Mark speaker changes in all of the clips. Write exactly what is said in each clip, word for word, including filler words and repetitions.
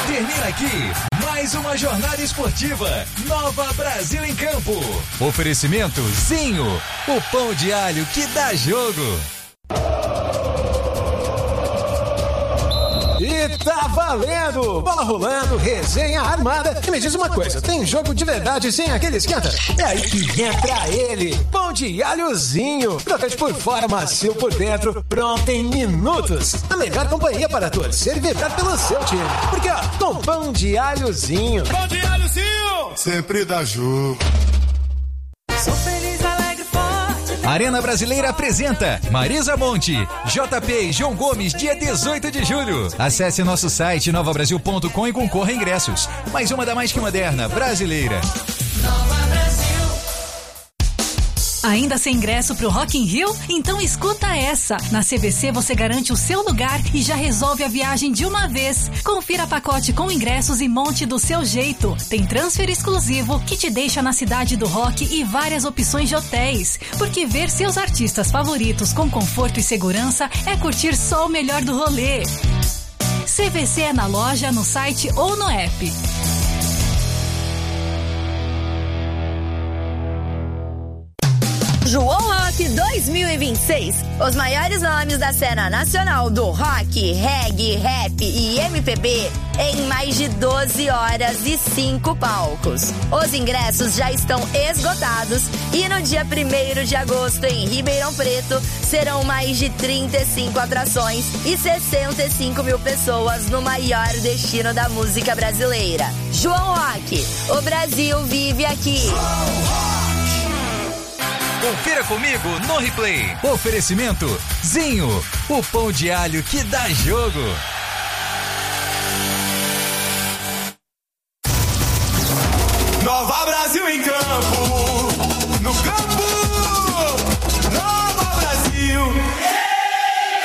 Speaker 1: Termina aqui mais uma jornada esportiva. Nova Brasil em Campo. Oferecimento Zinho, o pão de alho que dá jogo.
Speaker 2: E tá valendo! Bola rolando, resenha armada. E me diz uma coisa, tem jogo de verdade sem aquele esquenta? É aí que entra ele, pão de alhozinho. Crocante por fora, macio por dentro, pronto em minutos. A melhor companhia para torcer e vibrar pelo seu time. Porque ó, com pão de alhozinho.
Speaker 3: Pão de alhozinho!
Speaker 4: Sempre dá jogo.
Speaker 5: Sou feliz, alegre, forte.
Speaker 1: Arena Brasileira apresenta Marisa Monte, J P e João Gomes, dia dezoito de julho. Acesse nosso site nova brasil ponto com e concorra a ingressos. Mais uma da mais que moderna brasileira.
Speaker 5: Nova Brasil.
Speaker 6: Ainda sem ingresso pro Rock in Rio? Então escuta essa. Na C V C você garante o seu lugar e já resolve a viagem de uma vez. Confira pacote com ingressos e monte do seu jeito. Tem transfer exclusivo que te deixa na cidade do rock e várias opções de hotéis. Porque ver seus artistas favoritos com conforto e segurança é curtir só o melhor do rolê. C V C é na loja, no site ou no app.
Speaker 7: João Rock dois mil e vinte e seis. Os maiores nomes da cena nacional do rock, reggae, rap e M P B em mais de doze horas e cinco palcos. Os ingressos já estão esgotados e no dia primeiro de agosto em Ribeirão Preto serão mais de trinta e cinco atrações e sessenta e cinco mil pessoas no maior destino da música brasileira. João Rock, o Brasil vive aqui.
Speaker 1: Confira comigo no replay. Oferecimento Zinho, o pão de alho que dá jogo.
Speaker 3: Nova Brasil em campo. No campo. Nova Brasil em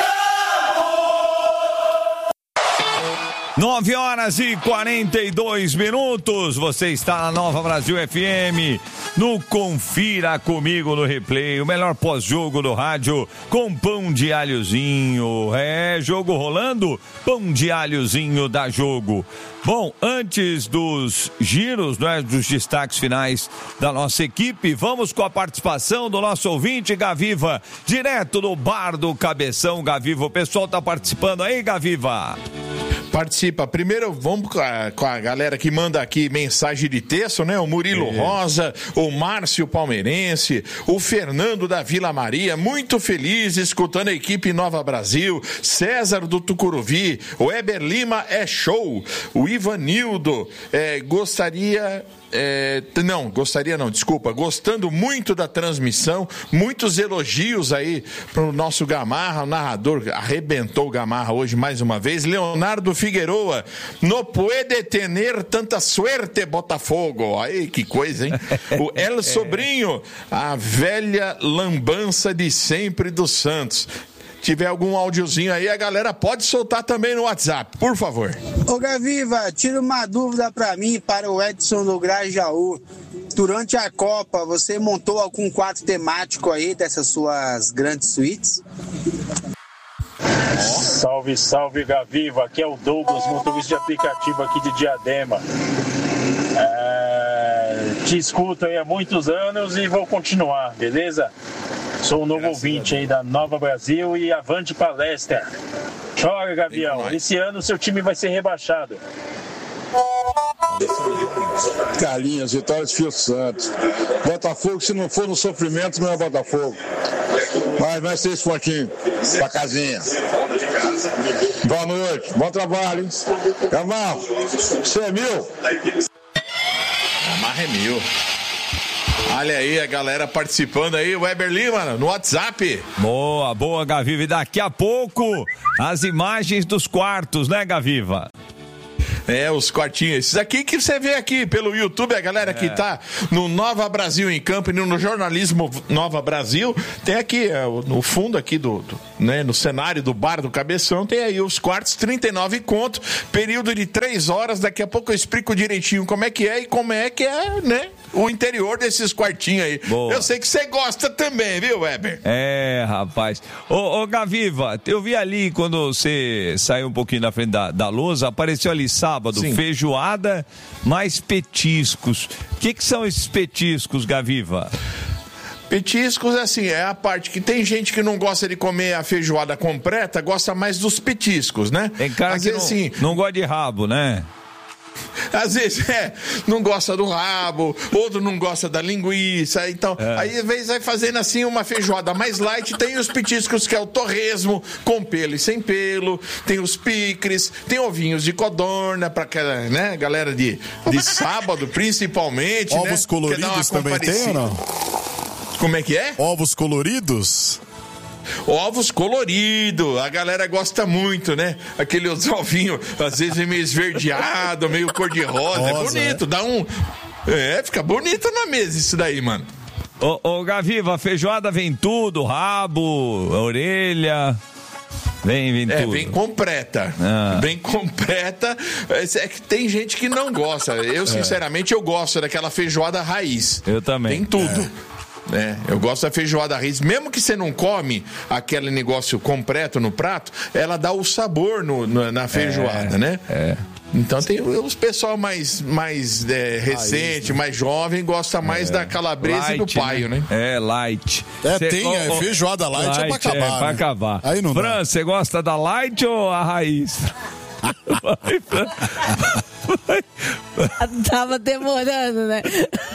Speaker 3: campo.
Speaker 8: nove horas e quarenta e dois minutos. Você está na Nova Brasil F M. No Confira Comigo no Replay, o melhor pós-jogo do rádio com pão de alhozinho. É, jogo rolando, pão de alhozinho dá jogo. Bom, antes dos giros, né, dos destaques finais da nossa equipe, vamos com a participação do nosso ouvinte, Gaviva, direto do Bar do Cabeção. Gaviva, o pessoal tá participando aí, Gaviva?
Speaker 9: Participa. Primeiro, vamos com a, com a galera que manda aqui mensagem de texto, né? O Murilo é. Rosa, o Márcio Palmeirense, o Fernando da Vila Maria, muito feliz escutando a equipe Nova Brasil, César do Tucuruvi, o Eber Lima é show, o Ivanildo, é, gostaria... É, não, gostaria não, desculpa, gostando muito da transmissão, muitos elogios aí pro nosso Gamarra, o narrador arrebentou o Gamarra hoje mais uma vez. Leonardo Figueroa, no puede tener tanta suerte Botafogo, aí que coisa, hein? O El Sobrinho, a velha lambança de sempre do Santos. Tiver algum áudiozinho aí, a galera pode soltar também no WhatsApp, por favor.
Speaker 10: Ô Gaviva, tira uma dúvida pra mim, para o Edson do Grajaú. Durante a Copa, você montou algum quadro temático aí dessas suas grandes suítes?
Speaker 11: Salve, salve Gaviva, aqui é o Douglas, motorista de aplicativo aqui de Diadema. É, te escuto aí há muitos anos e vou continuar, beleza? Sou um novo Graças ouvinte aí da Nova Brasil e avante palestra. Chora, Gavião, esse ano seu time vai ser rebaixado.
Speaker 12: Carlinhos, Vitória de Fio Santos. Botafogo, se não for no sofrimento, não é Botafogo. Mas vai ser esse pontinho pra casinha. Boa noite, bom trabalho, hein? Gamal, você é mil?
Speaker 9: Amarra é mil. Olha aí a galera participando aí, o Weber Lima no WhatsApp.
Speaker 8: Boa, boa, Gaviva. E daqui a pouco as imagens dos quartos, né, Gaviva?
Speaker 9: É, os quartinhos. Esses aqui que você vê aqui pelo YouTube, a galera é. que tá no Nova Brasil em Campo e no jornalismo Nova Brasil, tem aqui, no fundo aqui do, do né, no cenário do Bar do Cabeção, tem aí os quartos, trinta e nove conto, período de três horas, daqui a pouco eu explico direitinho como é que é e como é que é, né, o interior desses quartinhos aí.
Speaker 8: Boa.
Speaker 9: Eu sei que você gosta também, viu, Weber?
Speaker 8: É, rapaz. Ô, ô, Gaviva, eu vi ali quando você saiu um pouquinho na frente da, da lousa, apareceu ali sábado,
Speaker 9: Sim.
Speaker 8: feijoada mais petiscos. O que que são esses petiscos, Gaviva?
Speaker 9: Petiscos, assim, é a parte que tem gente que não gosta de comer a feijoada completa, gosta mais dos petiscos, né?
Speaker 8: Tem cara
Speaker 9: Às
Speaker 8: que
Speaker 9: vezes,
Speaker 8: não,
Speaker 9: assim,
Speaker 8: não gosta de rabo, né?
Speaker 9: Às vezes, é, não gosta do rabo, outro não gosta da linguiça, então,
Speaker 8: É.
Speaker 9: aí às vezes vai fazendo assim uma feijoada mais light, tem os petiscos que é o torresmo, com pelo e sem pelo, tem os picres, tem ovinhos de codorna, pra aquela, né, galera de, de sábado, principalmente, né?
Speaker 4: Ovos coloridos também tem ou não?
Speaker 9: Como é que é?
Speaker 4: Ovos coloridos?
Speaker 9: Ovos coloridos, a galera gosta muito, né? Aqueles ovinhos, às vezes meio esverdeado, meio cor-de-rosa, é
Speaker 4: Rosa,
Speaker 9: bonito,
Speaker 4: é.
Speaker 9: dá um... É, fica bonito na mesa isso daí, mano.
Speaker 8: Ô, ô Gaviva, a feijoada vem tudo, rabo, orelha... Vem, vem
Speaker 9: É,
Speaker 8: tudo.
Speaker 9: bem completa.
Speaker 8: Ah.
Speaker 9: Bem completa. É que tem gente que não gosta. Eu, sinceramente, eu gosto daquela feijoada raiz.
Speaker 8: Eu também.
Speaker 9: Tem tudo. É, eu gosto da feijoada raiz. Mesmo que você não come aquele negócio completo no prato, ela dá o sabor no, no- na feijoada,
Speaker 8: É,
Speaker 9: né?
Speaker 8: É.
Speaker 9: Então tem os pessoal mais, mais é, recente, mais jovem, gosta mais da calabresa e do
Speaker 8: Light,
Speaker 9: paio, né?
Speaker 8: É, light.
Speaker 4: É,
Speaker 8: Cê-
Speaker 4: tem, é, feijoada light é pra acabar,
Speaker 8: É, pra
Speaker 4: né?
Speaker 8: acabar.
Speaker 4: Aí não dá.
Speaker 8: Fran, você gosta da light ou a raiz? Vai, Fran.
Speaker 13: Tava demorando, né?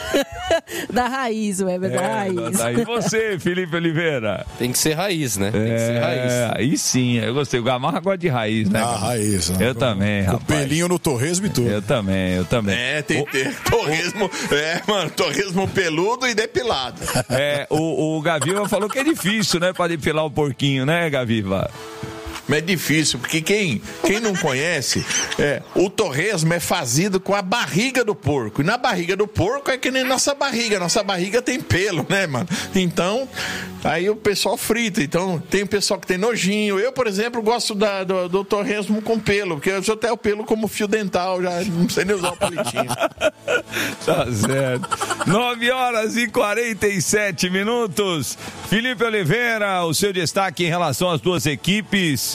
Speaker 13: Da raiz, Weber, da
Speaker 8: É,
Speaker 13: raiz.
Speaker 8: tá aí. E você, Felipe Oliveira?
Speaker 14: Tem que ser raiz, né? Tem que ser
Speaker 8: É,
Speaker 14: raiz.
Speaker 8: aí sim, eu gostei. O Gamarra gosta de raiz, né?
Speaker 4: Ah,
Speaker 8: Gamarra?
Speaker 4: raiz. né?
Speaker 8: Eu também,
Speaker 4: Com
Speaker 8: rapaz.
Speaker 4: pelinho no torresmo e tudo.
Speaker 8: Eu também, eu também.
Speaker 9: É, tem, tem torresmo, é, mano, torresmo peludo e depilado.
Speaker 8: É, o, o Gaviva falou que é difícil, né, pra depilar o porquinho, né, Gaviva?
Speaker 9: Mas é difícil, porque quem, quem não conhece, é, o torresmo é fazido com a barriga do porco. E na barriga do porco é que nem nossa barriga. Nossa barriga tem pelo, né, mano? Então, aí o pessoal frita. Então, tem o pessoal que tem nojinho. Eu, por exemplo, gosto da, do, do torresmo com pelo, porque eu até o pelo como fio dental, já não sei nem usar o palitinho.
Speaker 8: Tá certo. nove horas e quarenta e sete minutos. Felipe Oliveira, o seu destaque em relação às duas equipes.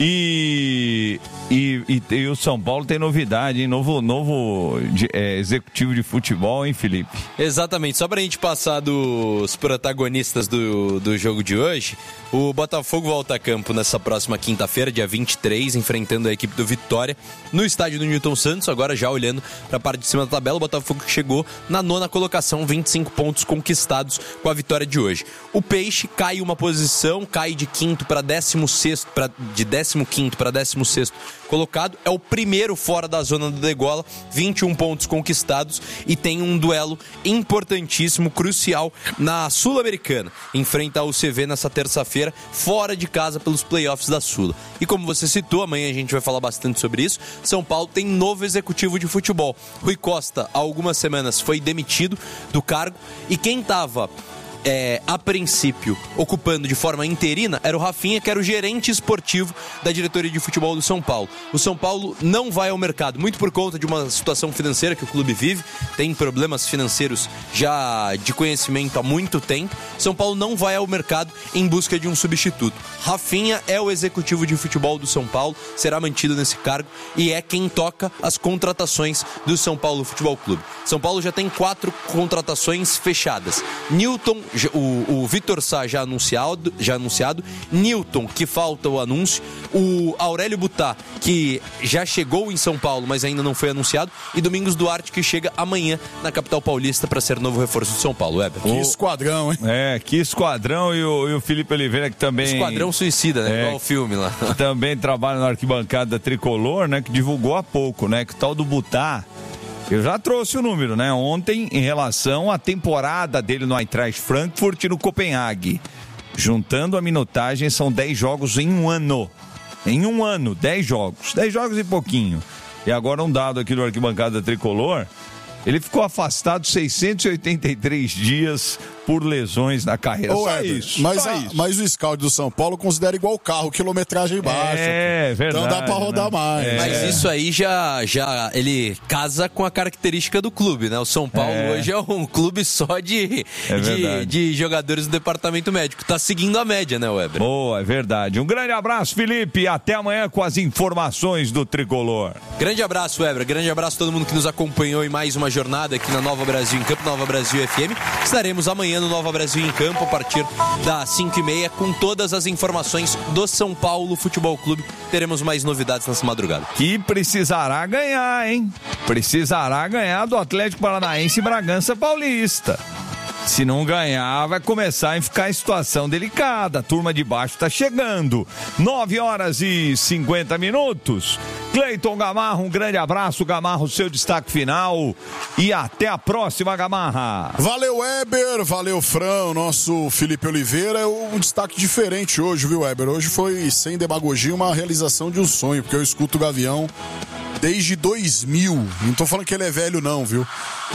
Speaker 8: E, e, e, e o São Paulo tem novidade, hein? Novo, novo de, é, executivo de futebol, hein, Felipe?
Speaker 14: Exatamente, só pra gente passar dos protagonistas do, do jogo de hoje, o Botafogo volta a campo nessa próxima quinta-feira, dia vinte e três, enfrentando a equipe do Vitória no estádio do Newton Santos. Agora já olhando pra parte de cima da tabela, o Botafogo chegou na nona colocação, vinte e cinco pontos conquistados com a vitória de hoje. O Peixe cai uma posição, cai de quinto para décimo sexto, pra, de décimo quinto para décimo sexto colocado, é o primeiro fora da zona do degola, vinte e um pontos conquistados e tem um duelo importantíssimo, crucial na Sul-Americana. Enfrenta o C V nessa terça-feira, fora de casa pelos playoffs da Sula. E como você citou, amanhã a gente vai falar bastante sobre isso, São Paulo tem novo executivo de futebol. Rui Costa, há algumas semanas, foi demitido do cargo e quem estava... É, a princípio, ocupando de forma interina, era o Rafinha, que era o gerente esportivo da diretoria de futebol do São Paulo. O São Paulo não vai ao mercado, muito por conta de uma situação financeira que o clube vive, tem problemas financeiros já de conhecimento há muito tempo. São Paulo não vai ao mercado em busca de um substituto. Rafinha é o executivo de futebol do São Paulo, será mantido nesse cargo e é quem toca as contratações do São Paulo Futebol Clube. São Paulo já tem quatro contratações fechadas. Newton, o, o Vitor Sá já anunciado, já anunciado, Newton, que falta o anúncio, o Aurélio Butá, que já chegou em São Paulo, mas ainda não foi anunciado, e Domingos Duarte, que chega amanhã na capital paulista para ser novo reforço do São Paulo. Weber.
Speaker 4: Que esquadrão, hein?
Speaker 8: É, que esquadrão, e o, e o Felipe Oliveira, que também...
Speaker 14: Esquadrão Suicida, né?
Speaker 8: É,
Speaker 14: Igual o filme lá.
Speaker 8: Que também trabalha na arquibancada tricolor, né? Que divulgou há pouco, né? Que o tal do Butá... Eu já trouxe o número, né? Ontem, em relação à temporada dele no Eintracht Frankfurt e no Copenhague. Juntando a minutagem, são dez jogos em um ano. Em um ano, dez jogos. dez jogos e pouquinho. E agora um dado aqui do arquibancada tricolor. Ele ficou afastado seiscentos e oitenta e três dias por lesões na carreira.
Speaker 4: Ô,
Speaker 8: Só
Speaker 4: Éder,
Speaker 8: isso.
Speaker 4: Mas,
Speaker 8: só
Speaker 4: a,
Speaker 8: isso.
Speaker 4: mas o scout do São Paulo considera igual carro, quilometragem baixa.
Speaker 8: É, verdade.
Speaker 4: Então dá pra rodar
Speaker 8: né?
Speaker 4: mais.
Speaker 8: É.
Speaker 14: Mas isso aí já, já ele casa com a característica do clube, né? O São Paulo
Speaker 8: É.
Speaker 14: hoje é um clube só de,
Speaker 8: É
Speaker 14: de,
Speaker 8: verdade.
Speaker 14: de jogadores do departamento médico. Tá seguindo a média, né, Weber?
Speaker 8: Boa, é verdade. Um grande abraço, Felipe, e até amanhã com as informações do Tricolor.
Speaker 14: Grande abraço, Weber. Grande abraço a todo mundo que nos acompanhou em mais uma jornada aqui na Nova Brasil em Campo, Nova Brasil F M. Estaremos amanhã no Nova Brasil em Campo a partir das cinco e meia com todas as informações do São Paulo Futebol Clube. Teremos mais novidades nessa madrugada.
Speaker 8: Que precisará ganhar, hein? Precisará ganhar do Atlético Paranaense e Bragança Paulista. Se não ganhar, vai começar a ficar em situação delicada. A turma de baixo tá chegando. nove horas e cinquenta minutos. Cleiton Gamarra, um grande abraço. Gamarra, o seu destaque final. E até a próxima, Gamarra.
Speaker 4: Valeu, Weber. Valeu, Fran. Nosso Felipe Oliveira. É um destaque diferente hoje, viu, Weber? Hoje foi, sem demagogia, uma realização de um sonho, porque eu escuto o Gavião desde dois mil. Não tô falando que ele é velho, não, viu?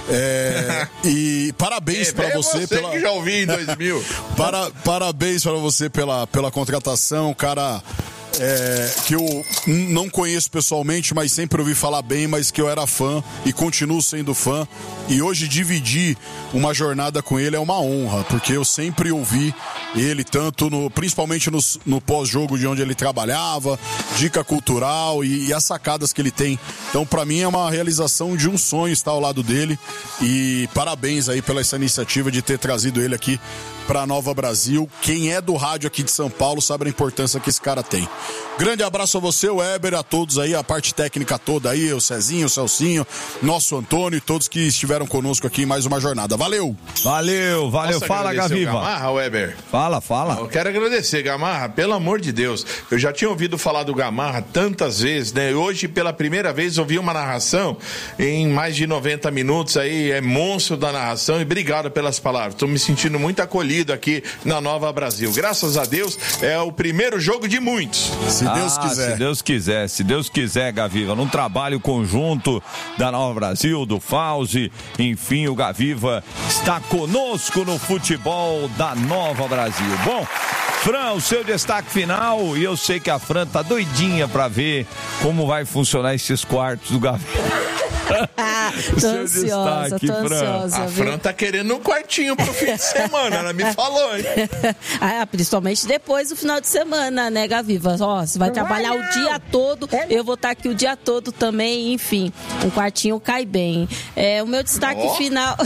Speaker 4: É, e parabéns
Speaker 9: é,
Speaker 4: pra você,
Speaker 9: você
Speaker 4: pela.
Speaker 9: que já ouvi em dois mil.
Speaker 4: Para, parabéns pra você pela, pela contratação, cara. É, que eu não conheço pessoalmente, mas sempre ouvi falar bem, mas que eu era fã e continuo sendo fã. E hoje dividir uma jornada com ele é uma honra, porque eu sempre ouvi ele, tanto no, principalmente no, no pós-jogo de onde ele trabalhava, dica cultural e, e as sacadas que ele tem. Então, pra mim, é uma realização de um sonho estar ao lado dele. E parabéns aí pela essa iniciativa de ter trazido ele aqui pra Nova Brasil. Quem é do rádio aqui de São Paulo sabe a importância que esse cara tem. Grande abraço a você, o Weber, a todos aí, a parte técnica toda aí, o Cezinho, o Celcinho, nosso Antônio e todos que estiveram conosco aqui em mais uma jornada. Valeu!
Speaker 8: Valeu, valeu.
Speaker 9: Posso
Speaker 8: Fala,
Speaker 9: agradecer o
Speaker 8: Gaviva.
Speaker 9: Gamarra, Weber?
Speaker 8: Fala, fala.
Speaker 9: Eu quero agradecer, Gamarra, pelo amor de Deus. Eu já tinha ouvido falar do Gamarra tantas vezes, né? Hoje, pela primeira vez, ouvi uma narração em mais de noventa minutos aí, é monstro da narração, e obrigado pelas palavras. Estou me sentindo muito acolhido aqui na Nova Brasil. Graças a Deus, é o primeiro jogo de muitos.
Speaker 4: Se Deus
Speaker 8: Ah,
Speaker 4: quiser.
Speaker 8: Se Deus quiser, se Deus quiser, Gaviva, num trabalho conjunto da Nova Brasil, do Fauzi, enfim, o Gaviva está conosco no futebol da Nova Brasil. Bom, Fran, o seu destaque final, e eu sei que a Fran tá doidinha pra ver como vai funcionar esses quartos do Gaviva.
Speaker 13: Ah, tô
Speaker 8: Seu
Speaker 13: ansiosa,
Speaker 8: destaque,
Speaker 13: tô
Speaker 8: Fran.
Speaker 13: ansiosa.
Speaker 9: A
Speaker 13: viu?
Speaker 9: Fran tá querendo um quartinho pro fim de semana, ela me falou, hein?
Speaker 13: Ah, principalmente depois do final de semana, né, Gaviva? Ó, você vai trabalhar o dia todo, eu vou estar aqui o dia todo também, enfim, um quartinho cai bem. É, o meu destaque
Speaker 15: Oh.
Speaker 13: final,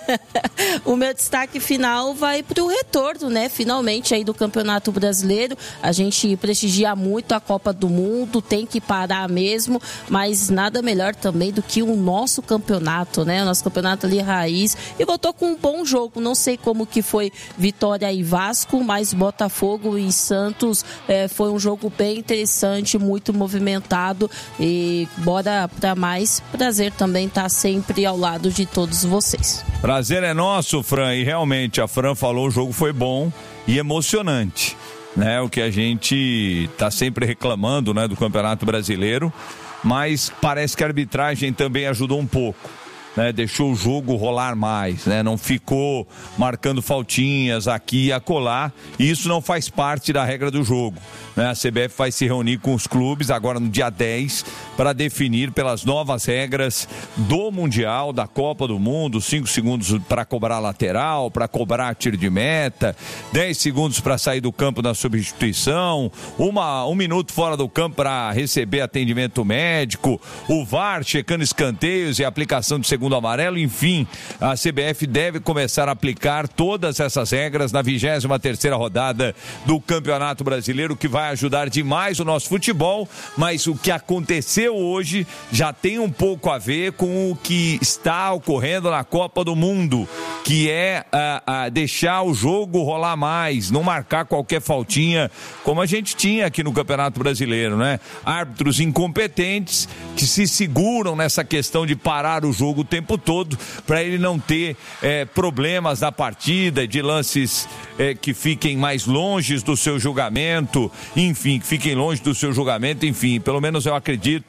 Speaker 13: o meu destaque final vai pro retorno, né, finalmente aí do Campeonato Brasileiro. A gente prestigia muito a Copa do Mundo, tem que parar mesmo, mas nada melhor também do que o nosso campeonato, né? O nosso campeonato ali raiz. E voltou com um bom jogo. Não sei como que foi Vitória e Vasco, mas Botafogo e Santos eh, foi um jogo bem interessante, muito movimentado. E bora pra mais. Prazer também estar sempre ao lado de todos vocês.
Speaker 8: Prazer é nosso, Fran, e realmente a Fran falou, o jogo foi bom e emocionante, né? O que a gente tá sempre reclamando, né, do Campeonato Brasileiro, mas parece que a arbitragem também ajudou um pouco, né? Deixou o jogo rolar mais, né? Não ficou marcando faltinhas aqui e acolá, e isso não faz parte da regra do jogo, né? A C B F vai se reunir com os clubes agora no dia dez para definir pelas novas regras do Mundial, da Copa do Mundo, cinco segundos para cobrar lateral, para cobrar tiro de meta, dez segundos para sair do campo na substituição, uma, um minuto fora do campo para receber atendimento médico, o V A R checando escanteios e aplicação de segundo amarelo, enfim, a C B F deve começar a aplicar todas essas regras na vigésima terceira rodada do Campeonato Brasileiro, que vai ajudar demais o nosso futebol, mas o que aconteceu hoje já tem um pouco a ver com o que está ocorrendo na Copa do Mundo, que é a, a deixar o jogo rolar mais, não marcar qualquer faltinha, como a gente tinha aqui no Campeonato Brasileiro, né? Árbitros incompetentes que se seguram nessa questão de parar o jogo o tempo todo, para ele não ter é, problemas na partida, de lances é, que fiquem mais longe do seu julgamento, enfim, que fiquem longe do seu julgamento, enfim, pelo menos eu acredito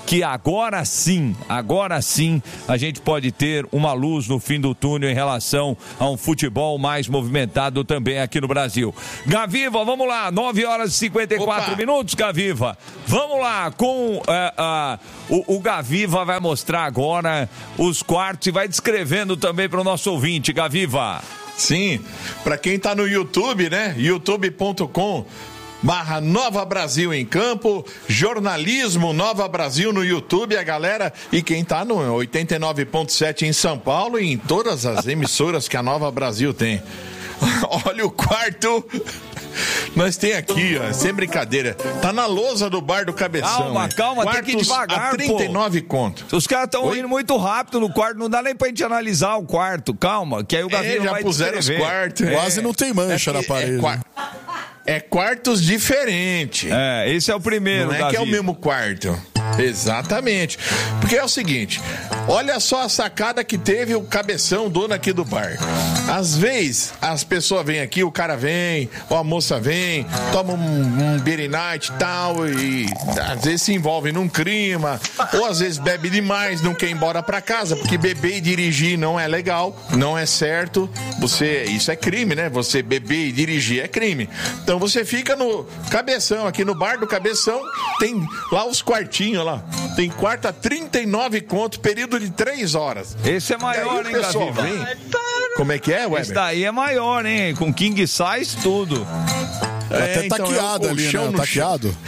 Speaker 8: que agora sim, agora sim, a gente pode ter uma luz no fim do túnel em relação a um futebol mais movimentado também aqui no Brasil. Gaviva, vamos lá, nove horas e cinquenta e quatro Opa. minutos, Gaviva. Vamos lá, com uh, uh, o, o Gaviva vai mostrar agora os quartos e vai descrevendo também para o nosso ouvinte, Gaviva.
Speaker 9: Sim, para quem tá no YouTube, né? youtube ponto com barra Nova Brasil em Campo, jornalismo Nova Brasil no YouTube, a galera, e quem tá no oitenta e nove ponto sete em São Paulo e em todas as emissoras que a Nova Brasil tem. Olha o quarto. Nós tem aqui, ó, sem brincadeira. Tá na lousa do bar do Cabeção.
Speaker 8: Calma,
Speaker 9: hein?
Speaker 8: calma,
Speaker 9: Quartos
Speaker 8: tem que ir devagar,
Speaker 9: a trinta e nove
Speaker 8: pô.
Speaker 9: conto.
Speaker 8: Os caras estão indo muito rápido no quarto, não dá nem pra gente analisar o quarto. Calma, que aí o Gaviva
Speaker 9: é, já
Speaker 8: vai
Speaker 9: puseram
Speaker 8: descrever.
Speaker 9: os quartos.
Speaker 4: É. Quase não tem mancha
Speaker 9: é
Speaker 4: na parede.
Speaker 9: É, qua... é quartos diferentes.
Speaker 8: É, esse é o primeiro,
Speaker 9: Não é
Speaker 8: Gaviva.
Speaker 9: que é o mesmo quarto. Exatamente. Porque é o seguinte, olha só a sacada que teve o Cabeção, dono aqui do bar. Às vezes, as pessoas vêm aqui, o cara vem, ou a moça vem, toma um, um beer night e tal, e às vezes se envolve num clima, ou às vezes bebe demais, não quer ir embora pra casa, porque beber e dirigir não é legal, não é certo. Você, isso é crime, né? Você beber e dirigir é crime. Então você fica no Cabeção, aqui no bar do Cabeção, tem lá os quartinhos lá. Tem quarto a trinta e nove conto, período de três horas.
Speaker 8: Esse é maior,
Speaker 9: aí,
Speaker 8: hein,
Speaker 9: pessoal,
Speaker 8: Gaviva?
Speaker 9: vem. Como é que é, Weber?
Speaker 8: Esse daí é maior, hein? Com king size, tudo.
Speaker 4: É, até
Speaker 9: então,
Speaker 4: taqueado
Speaker 9: é um
Speaker 4: ali,
Speaker 9: colchão
Speaker 4: né?
Speaker 9: no
Speaker 4: Taqueado.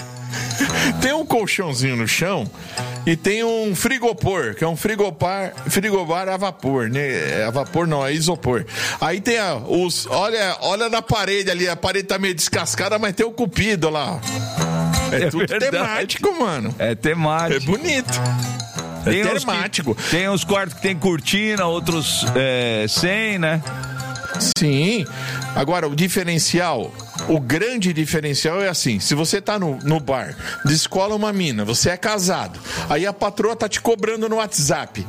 Speaker 9: Tem um colchãozinho no chão e tem um frigopor, que é um frigobar, frigobar a vapor, né? A vapor não, é isopor. Aí tem a, os, olha, olha na parede ali, a parede tá meio descascada, mas tem o cupido lá. É, é tudo verdade. Temático, mano.
Speaker 8: É temático.
Speaker 9: É bonito.
Speaker 8: Tem
Speaker 9: é temático.
Speaker 8: Que, tem uns quartos que tem cortina, outros é, sem, né?
Speaker 9: Sim. Agora, o diferencial, o grande diferencial é assim, se você tá no, no bar, descola uma mina, você é casado, aí a patroa tá te cobrando no WhatsApp.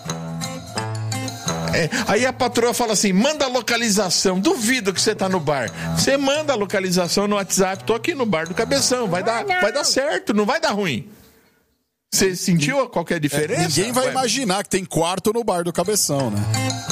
Speaker 9: É, aí a patroa fala assim, manda a localização, duvido que você tá no bar. Você manda a localização no WhatsApp, tô aqui no bar do Cabeção, vai dar, vai dar certo, não vai dar ruim. Você sentiu qualquer diferença?
Speaker 4: É, ninguém vai
Speaker 9: Ué.
Speaker 4: imaginar que tem quarto no bar do Cabeção, né?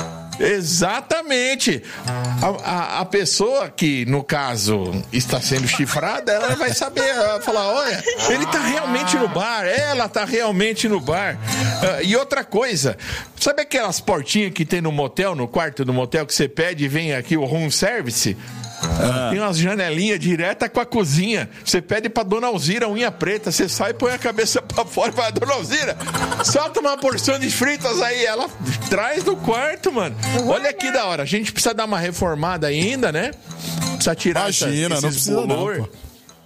Speaker 9: Exatamente. A, a, a pessoa que, no caso, está sendo chifrada, ela vai saber, ela vai falar, olha, ele está realmente no bar, ela está realmente no bar. Uh, e outra coisa, sabe aquelas portinhas que tem no motel, no quarto do motel, que você pede e vem aqui o room service? Ah. Tem umas janelinhas direta com a cozinha. Você pede pra Dona Alzira unha preta, você sai e põe a cabeça pra fora e fala, Dona Alzira, solta uma porção de fritas aí. Ela traz do quarto, mano. Olha que da hora. A gente precisa dar uma reformada ainda, né? Precisa tirar
Speaker 4: Imagina,
Speaker 9: essa,
Speaker 4: não precisa
Speaker 9: bolor.
Speaker 4: não, pô.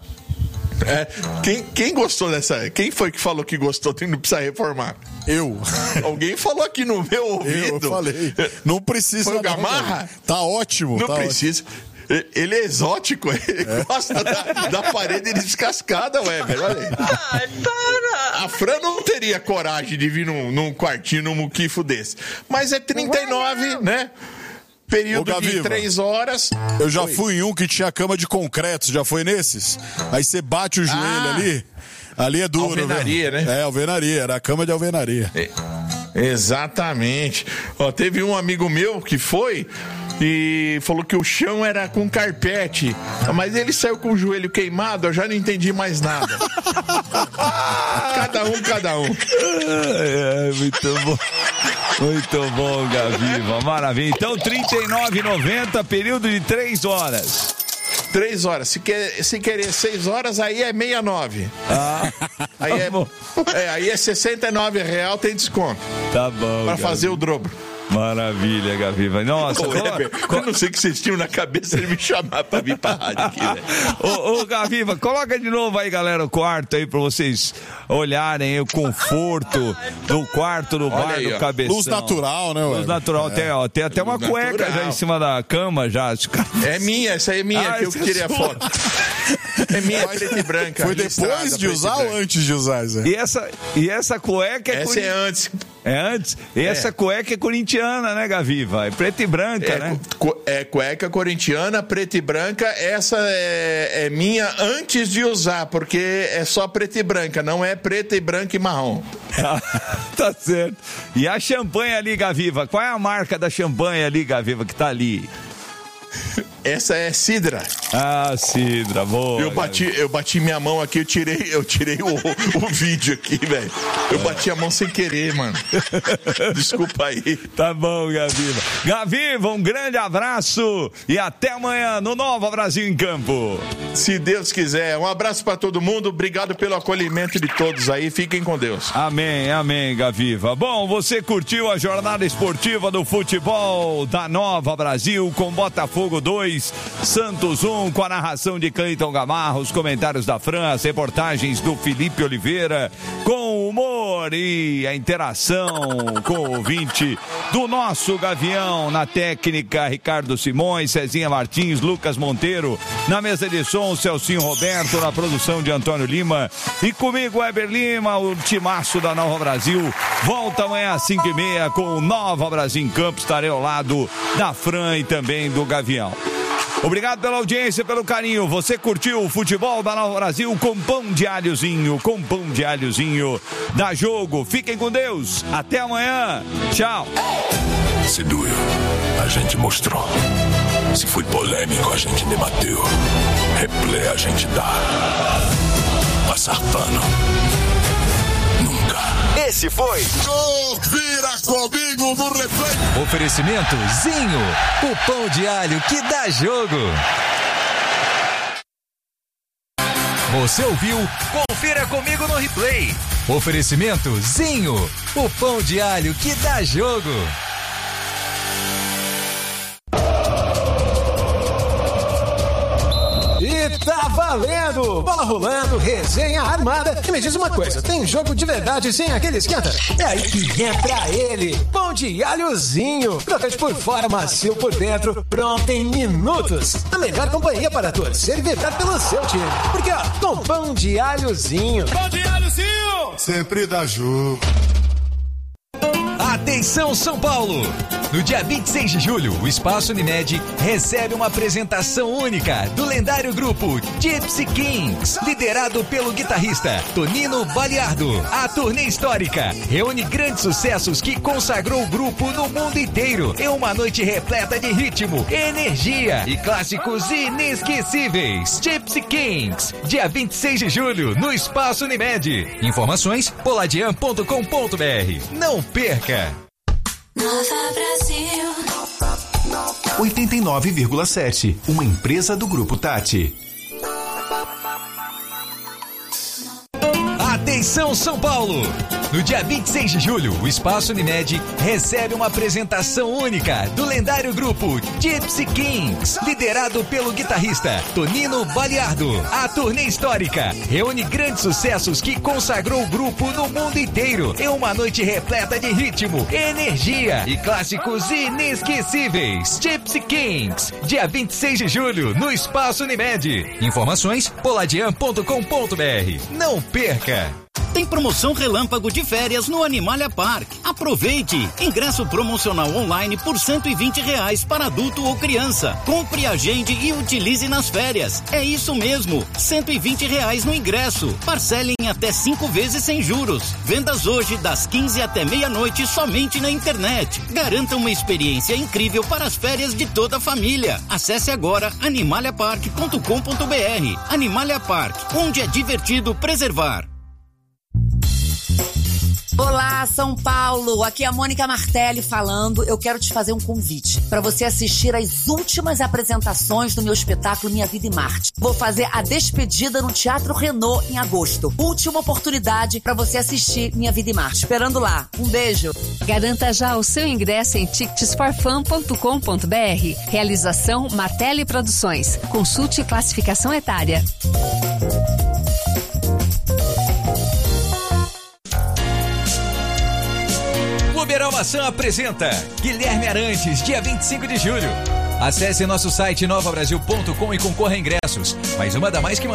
Speaker 9: É, quem, quem gostou dessa? Quem foi que falou que gostou e não precisa reformar?
Speaker 4: Eu.
Speaker 9: Alguém falou aqui no meu ouvido.
Speaker 4: Eu falei. Não precisa.
Speaker 9: Foi o Gamarra?
Speaker 4: Não, tá ótimo.
Speaker 9: Não
Speaker 4: tá
Speaker 9: precisa. Ótimo. Ele é exótico, ele é. gosta da, da parede descascada, Weber. Olha aí. Ai, para! A Fran não teria coragem de vir num, num quartinho, num muquifo desse. Mas é trinta e nove, né? Período
Speaker 4: Ô,
Speaker 9: de três horas.
Speaker 4: Eu já
Speaker 9: Oi.
Speaker 4: fui em um que tinha cama de concreto, já foi nesses? Aí você bate o joelho
Speaker 9: ah,
Speaker 4: ali, ali é duro.
Speaker 9: Alvenaria,
Speaker 4: viu?
Speaker 9: né?
Speaker 4: É, alvenaria, era a cama de alvenaria.
Speaker 9: É, exatamente. Ó, teve um amigo meu que foi e falou que o chão era com carpete, mas ele saiu com o joelho queimado, eu já não entendi mais nada. Cada um, cada um.
Speaker 8: É, muito bom. Muito bom, Gaviva. Maravilha. Então, trinta e nove reais e noventa centavos, período de três horas.
Speaker 9: Três horas. Se, quer, se querer seis horas, aí é sessenta e nove.
Speaker 8: Ah,
Speaker 9: aí, é, é, aí é sessenta e nove reais, tem desconto.
Speaker 8: Tá bom.
Speaker 9: Pra fazer o dobro.
Speaker 8: Maravilha, Gaviva. Nossa,
Speaker 9: ô, Weber, eu não sei o que vocês tinham na cabeça de me chamar pra vir pra rádio aqui, né?
Speaker 8: Ô, ô, Gaviva, coloca de novo aí, galera, o quarto aí pra vocês olharem aí, o conforto do quarto do bar
Speaker 9: aí,
Speaker 8: do
Speaker 9: ó.
Speaker 8: Cabeção.
Speaker 4: Luz natural, né,
Speaker 8: Luz natural. É. Tem, ó, tem até uma
Speaker 9: Luz
Speaker 8: cueca
Speaker 9: natural.
Speaker 8: já em cima da cama, já.
Speaker 9: É minha, essa aí é minha,
Speaker 8: Ah,
Speaker 9: que eu
Speaker 8: essa
Speaker 9: tirei
Speaker 8: é
Speaker 9: a
Speaker 8: sua.
Speaker 9: foto. É minha, preta e branca.
Speaker 4: Foi depois de usar ou antes de usar, Zé?
Speaker 8: E essa, e essa cueca é
Speaker 9: Essa
Speaker 8: com...
Speaker 9: é antes.
Speaker 8: É antes? Essa é. cueca é corintiana, né, Gaviva? É preta e branca,
Speaker 9: é,
Speaker 8: né?
Speaker 9: Cu- é cueca corintiana, preta e branca. Essa é, é minha antes de usar, porque é só preta e branca, não é preta e branca e marrom.
Speaker 8: Tá certo. E a champanhe ali, Gaviva? Qual é a marca da champanhe ali, Gaviva, que tá ali?
Speaker 9: Essa é Sidra.
Speaker 8: Ah, Sidra, boa.
Speaker 9: Eu bati, eu bati minha mão aqui, eu tirei, eu tirei o, o vídeo aqui, velho. Eu bati a mão sem querer, mano. Desculpa aí.
Speaker 8: Tá bom, Gaviva. Gaviva, um grande abraço e até amanhã no Nova Brasil em Campo.
Speaker 9: Se Deus quiser. Um abraço pra todo mundo. Obrigado pelo acolhimento de todos aí. Fiquem com Deus.
Speaker 8: Amém, amém, Gaviva. Bom, você curtiu a jornada esportiva do futebol da Nova Brasil com Botafogo dois, Santos um, com a narração de Cleiton Gamarra, os comentários da Fran, as reportagens do Felipe Oliveira, com o humor e a interação com o ouvinte do nosso Gavião, na técnica Ricardo Simões, Cezinha Martins, Lucas Monteiro, na mesa de som Celcinho Roberto, na produção de Antônio Lima e comigo Weber Lima, o timaço da Nova Brasil. Volta amanhã às cinco e meia com o Nova Brasil em Campo, estarei ao lado da Fran e também do Gavião. Obrigado pela audiência, pelo carinho. Você curtiu o futebol da Nova Brasil com pão de alhozinho, com pão de alhozinho da Jogo. Fiquem com Deus. Até amanhã. Tchau.
Speaker 15: Se doeu, a gente mostrou. Se foi polêmico, a gente debateu. Replay a gente dá. Passar pano. Nunca.
Speaker 1: Esse foi
Speaker 4: Confira comigo no replay.
Speaker 1: Oferecimento Zinho, o pão de alho que dá jogo. Você ouviu? Confira comigo no replay. Oferecimento Zinho, o pão de alho que dá jogo.
Speaker 2: E tá valendo! Bola rolando, resenha armada. E me diz uma coisa, tem jogo de verdade sem aquele esquenta? É aí que entra ele, pão de alhozinho. Crocante por fora, macio por dentro, pronto em minutos. A melhor companhia para torcer e vibrar pelo seu time. Porque ó, com pão de alhozinho.
Speaker 3: Pão de alhozinho!
Speaker 4: Sempre dá jogo.
Speaker 1: Atenção São Paulo! No dia vinte e seis de julho, o Espaço Unimed recebe uma apresentação única do lendário grupo Gypsy Kings, liderado pelo guitarrista Tonino Baliardo. A turnê histórica reúne grandes sucessos que consagrou o grupo no mundo inteiro em uma noite repleta de ritmo, energia e clássicos inesquecíveis. Gypsy Kings, dia vinte e seis de julho, no Espaço Unimed. Informações poladian ponto com ponto br. Não perca!
Speaker 5: Nova Brasil
Speaker 16: oitenta e nove vírgula sete, uma empresa do Grupo Tati.
Speaker 1: Atenção São Paulo! No dia vinte e seis de julho, o Espaço Unimed recebe uma apresentação única do lendário grupo Gypsy Kings, liderado pelo guitarrista Tonino Baliardo. A turnê histórica reúne grandes sucessos que consagrou o grupo no mundo inteiro em uma noite repleta de ritmo, energia e clássicos inesquecíveis. Gypsy Kings, dia vinte e seis de julho, no Espaço Unimed. Informações poladian ponto com ponto br. Não perca!
Speaker 17: Tem promoção relâmpago de férias no Animalia Park. Aproveite! Ingresso promocional online por cento e vinte reais para adulto ou criança. Compre, agende e utilize nas férias. É isso mesmo, cento e vinte reais no ingresso. Parcele em até cinco vezes sem juros. Vendas hoje das quinze até meia-noite somente na internet. Garanta uma experiência incrível para as férias de toda a família. Acesse agora animalia park ponto com ponto br. Animalia Park, onde é divertido preservar.
Speaker 18: Olá, São Paulo! Aqui é a Mônica Martelli falando. Eu quero te fazer um convite para você assistir às últimas apresentações do meu espetáculo Minha Vida em Marte. Vou fazer a despedida no Teatro Renault em agosto. Última oportunidade para você assistir Minha Vida em Marte. Esperando lá. Um beijo.
Speaker 6: Garanta já o seu ingresso em tickets for fun ponto com ponto br. Realização Martelli Produções. Consulte classificação etária.
Speaker 1: Clube Maçã apresenta Guilherme Arantes, dia vinte e cinco de julho. Acesse nosso site nova brasil ponto com e concorra a ingressos. Mais uma da mais que